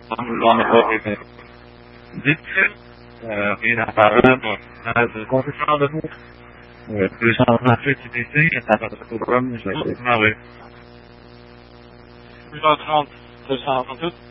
J'en ai pas été. Dites-le, rien à parler, de confession de vous. 238 CTC, ça va être au drum, je vais démarrer. 230, 238.